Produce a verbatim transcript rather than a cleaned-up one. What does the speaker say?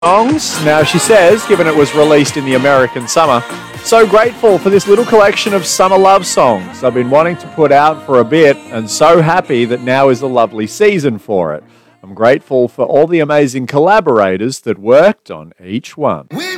songs. Now, she says, given it was released in the American summer, so grateful for this little collection of summer love songs I've been wanting to put out for a bit, and so happy that now is a lovely season for it. I'm grateful for all the amazing collaborators that worked on each one.